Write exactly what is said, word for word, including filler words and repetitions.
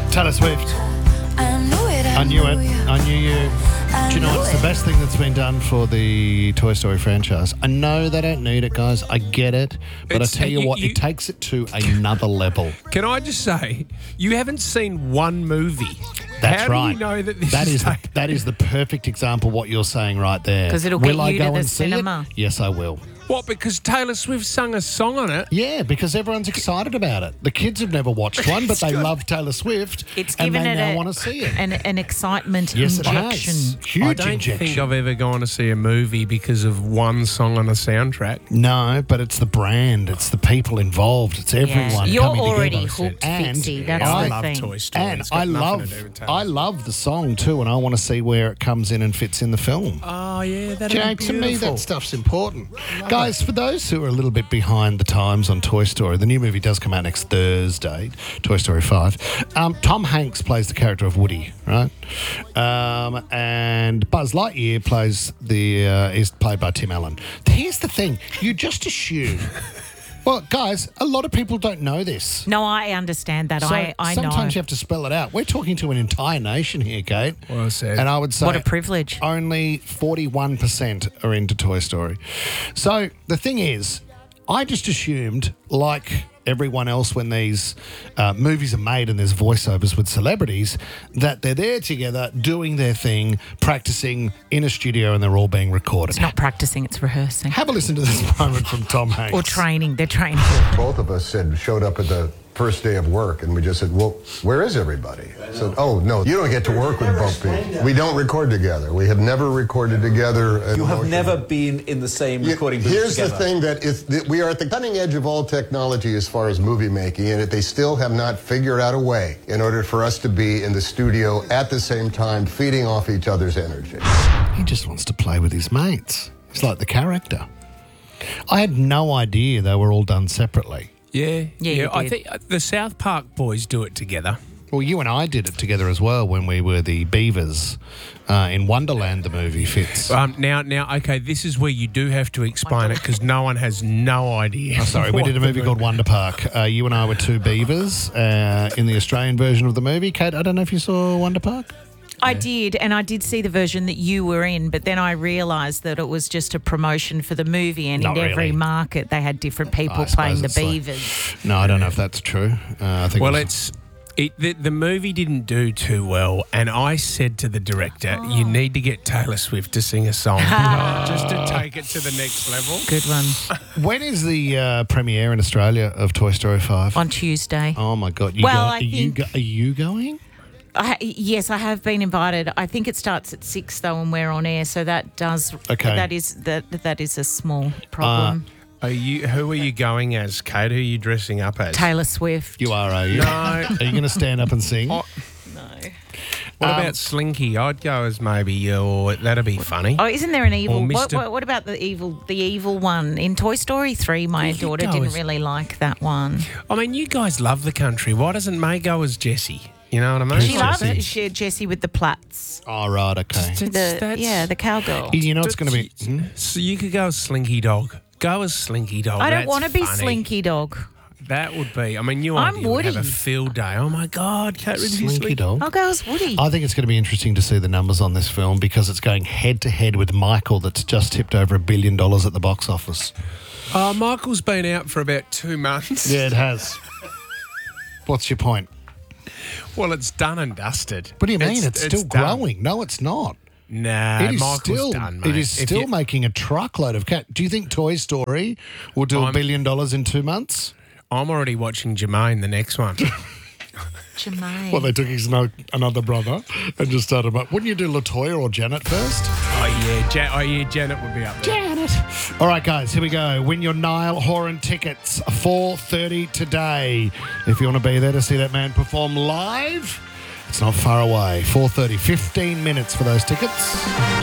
Taylor Swift. I knew it. I knew it. I knew you. Do you know what's the best thing that's been done for the Toy Story franchise? I know they don't need it, guys. I get it. But It's- I tell you you- what, you- it takes it to another level. Can I just say, you haven't seen one movie. That's How right. do you know that this that is is the, like- that is the perfect example of what you're saying right there. 'Cause it'll will get I you go to the and see it? cinema. Yes, I will. What, because Taylor Swift sung a song on it? Yeah, because everyone's excited about it. The kids have never watched one, but they good. love Taylor Swift, It's and given they it now a- want to see it. An, an excitement Yes, it injection. has. Huge I don't injection. think I've ever gone to see a movie because of one song on a soundtrack. No, but it's the brand, it's the people involved, it's everyone You're coming already together. hooked, And Fixie. That's I the love thing. Toy Story. And It's got I nothing love, to do with Taylor. I love the song too, and I want to see where it comes in and fits in the film. Oh, yeah, that'd Jay, be to me, beautiful. that stuff's important. Guys, for those who are a little bit behind the times on Toy Story, the new movie does come out next Thursday, Toy Story five. Um, Tom Hanks plays the character of Woody, right? Um, and Buzz Lightyear plays the uh, is played by Tim Allen. Here's the thing: you just assume. Well, guys, a lot of people don't know this. No, I understand that. So I, I know. sometimes you have to spell it out. We're talking to an entire nation here, Kate. Well said. And I would say What a privilege. only forty-one percent are into Toy Story. So the thing is, I just assumed, like everyone else when these uh, movies are made and there's voiceovers with celebrities, that they're there together doing their thing, practicing in a studio, and they're all being recorded. It's not practicing, it's rehearsing. Have a listen to this moment from Tom Hanks. Or training. They're training. Both of us had showed up at the first day of work, and we just said, well, where is everybody? I said, oh, no, you don't get to work with both people. We don't record together. We have never recorded together. You have never been in the same Yeah, recording booth Here's together. the thing that is, that we are at the cutting edge of all technology as far as movie making, and that they still have not figured out a way in order for us to be in the studio at the same time, feeding off each other's energy. He just wants to play with his mates. He's like the character. I had no idea they were all done separately. Yeah, Yeah, you I did. think uh, the South Park boys do it together. Well, you and I did it together as well when we were the Beavers uh, in Wonderland, the movie Fits. Um, now, now, okay, this is where you do have to explain it because no one has no idea. Oh, sorry, we what did a the movie called Wonder Park. Uh, you and I were two beavers uh, in the Australian version of the movie. Kate, I don't know if you saw Wonder Park. I did, and I did see the version that you were in, but then I realised that it was just a promotion for the movie, and Not in every really. market they had different people I playing suppose the it's like- beavers. No, I don't know if that's true. Uh, I think Well, it was- it's it, the, the movie didn't do too well, and I said to the director, Oh. "You need to get Taylor Swift to sing a song just to take it to the next level." Good one. When is the uh, premiere in Australia of Toy Story five? On Tuesday. Oh my God! You Well, go- I are, you think- go- are you going? I, yes, I have been invited. I think it starts at six though, and we're on air, so that does Okay. that is that that is a small problem. Are you? Who are you going as, Kate? Who are you dressing up as? Taylor Swift. You are, are you? No. Are you going to stand up and sing? Oh, No. what Um, about Slinky? I'd go as maybe, or that'd be funny. Oh, isn't there an evil? Or What, Mister what, what about the evil? The evil one in Toy Story three? My You could daughter go didn't as- really like that one. I mean, you guys love the country. Why doesn't May go as Jessie? You know what I mean? She loves Jessie? it. She, Jessie with the plaits. Oh, right, okay. The, That's- yeah, the cowgirl. You know it's going to be... Hmm? So you could go as Slinky Dog. Go as Slinky Dog. I don't That's want to be funny. Slinky Dog. That would be. I mean, you I'm and you would have a Woody. field day. Oh my God, Kate Ridley Slinky Dog. I'll go as Woody. I think it's going to be interesting to see the numbers on this film because it's going head to head with Michael, that's just tipped over a billion dollars at the box office. Uh, Michael's been out for about two months. Yeah, it has. What's your point? Well, it's done and dusted. What do you mean? It's, still done. growing. No, it's not. Nah, It is Michael's still. done, mate. It is If still you- making a truckload of cat. Do you think Toy Story will do a I'm- billion dollars in two months? I'm already watching Jermaine, the next one. Jermaine. Well, they took his no, another brother and just started. But wouldn't you do Latoya or Janet first? oh yeah, ja- oh yeah, Janet would be up there. Janet. All right, guys, here we go. Win your Niall Horan tickets, four thirty today. If you want to be there to see that man perform live, it's not far away. four thirty, fifteen minutes for those tickets.